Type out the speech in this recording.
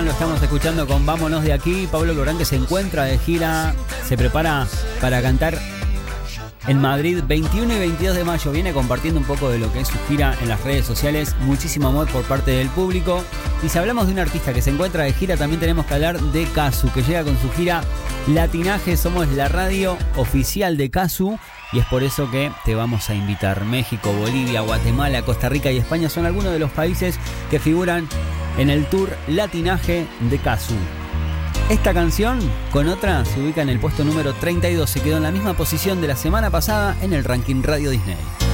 lo estamos escuchando con Vámonos de aquí. Pablo Alborán, que se encuentra de gira, se prepara para cantar en Madrid 21 y 22 de mayo. Viene compartiendo un poco de lo que es su gira en las redes sociales. Muchísimo amor por parte del público. Y si hablamos de un artista que se encuentra de gira, también tenemos que hablar de Cazzu, que llega con su gira Latinaje. Somos la radio oficial de Cazzu y es por eso que te vamos a invitar. México, Bolivia, Guatemala, Costa Rica y España son algunos de los países que figuran en el tour Latinaje de Cazzu. Esta canción, con otra, se ubica en el puesto número 32. Se quedó en la misma posición de la semana pasada en el ranking Radio Disney.